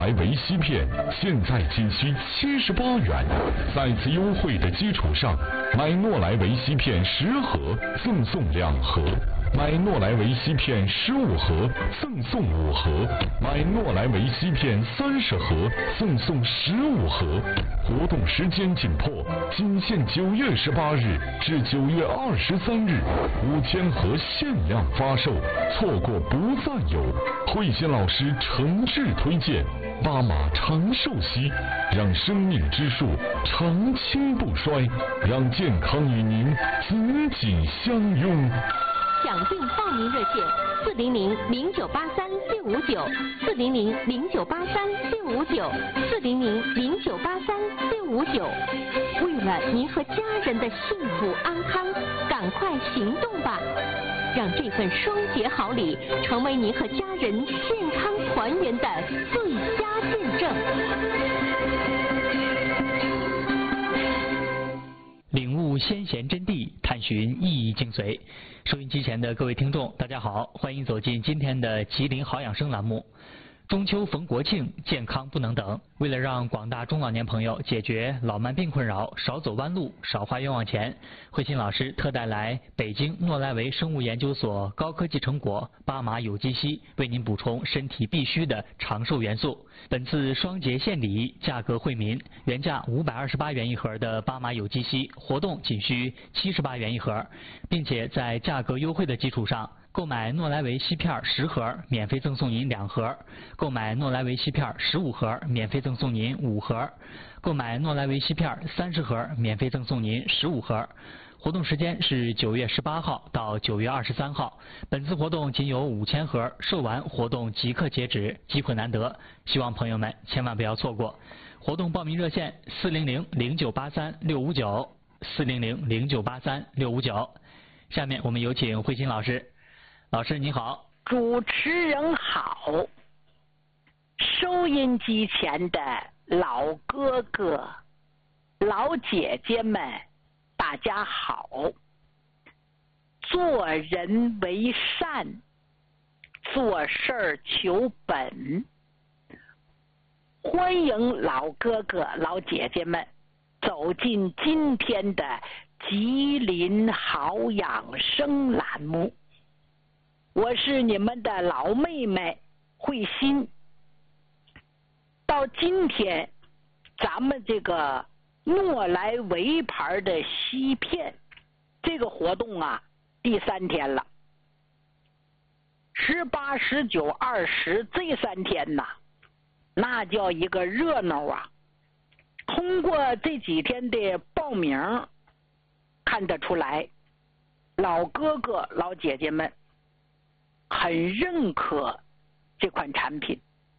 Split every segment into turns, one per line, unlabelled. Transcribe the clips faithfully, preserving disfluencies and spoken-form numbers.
来维 C 片现在仅需七十八元，在此优惠的基础上，买诺莱维 C 片十盒赠送两盒，买诺莱维 C 片十五盒赠送五盒，买诺莱维 C 片三十盒赠送十五盒。活动时间紧迫，仅限九月十八日至九月二十三日，五千盒限量发售，错过不再有。慧仙老师诚挚推荐巴马长寿硒，让生命之树长青不衰，让健康与您紧紧相拥。
抢订报名热线：四零零零九八三六五九，四零零零九八三六五九，四零零零九八三六五九。为了您和家人的幸福安康，赶快行动吧！让这份双节好礼成为您和家人健康团圆的最佳见证。
领悟先贤真谛，探寻意义精髓。收音机前的各位听众，大家好，欢迎走进今天的吉林好养生栏目。中秋逢国庆，健康不能等。为了让广大中老年朋友解决老慢病困扰，少走弯路，少花冤枉钱，慧心老师特带来北京诺莱维生物研究所高科技成果巴马有机硒，为您补充身体必需的长寿元素。本次双节献礼，价格惠民，原价五百二十八元一盒的巴马有机硒，活动仅需七十八元一盒，并且在价格优惠的基础上，购买诺莱维硒片十盒，免费赠送您两盒；购买诺莱维硒片十五盒，免费赠送您五盒；购买诺莱维硒片三十盒，免费赠送您十五盒。活动时间是九月十八号到九月二十三号。本次活动仅有五千盒，售完活动即刻截止，机会难得，希望朋友们千万不要错过。活动报名热线：四零零零九八三六五九，四零零零九八三六五九。下面我们有请慧心老师。老师你好。
主持人好，收音机前的老哥哥、老姐姐们，大家好。做人为善，做事儿求本。欢迎老哥哥、老姐姐们走进今天的吉林好养生栏目。我是你们的老妹妹慧心。到今天咱们这个诺莱维牌的硒片这个活动啊，第三天了。十八、十九、二十这三天呐，那叫一个热闹啊。通过这几天的报名看得出来，老哥哥老姐姐们很认可这款产品，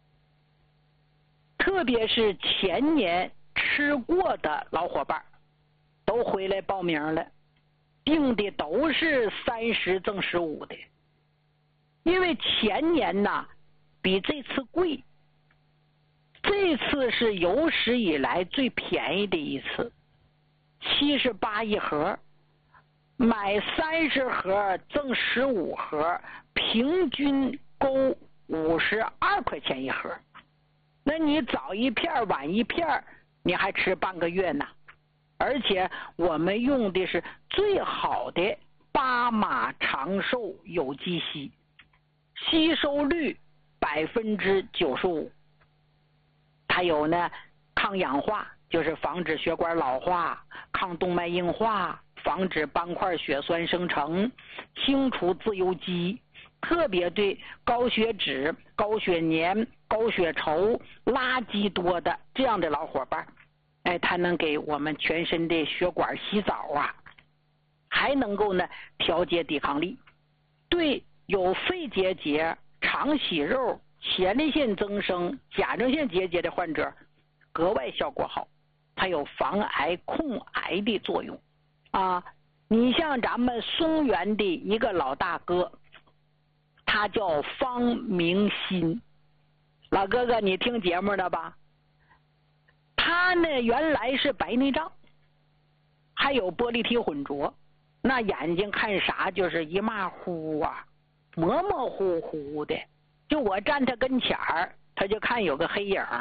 特别是前年吃过的老伙伴都回来报名了，定的都是三十赠十五的。因为前年呐比这次贵，这次是有史以来最便宜的一次，七十八一盒，买三十盒赠十五盒，平均勾五十二块钱一盒。那你早一片晚一片，你还吃半个月呢。而且我们用的是最好的巴马长寿有机硒，吸收率百分之九十五。还有呢，抗氧化，就是防止血管老化；抗动脉硬化，防止斑块血栓生成；清除自由基，特别对高血脂、高血粘、高血稠、垃圾多的这样的老伙伴，哎，它能给我们全身的血管洗澡啊，还能够呢调节抵抗力，对有肺结节、肠息肉、前列腺增生、甲状腺结节的患者格外效果好，它有防癌控癌的作用啊。你像咱们松原的一个老大哥，他叫方明新，老哥哥你听节目的吧？他呢原来是白内障，还有玻璃体混浊，那眼睛看啥就是一马虎啊，模模糊糊的。就我站他跟前儿，他就看有个黑影，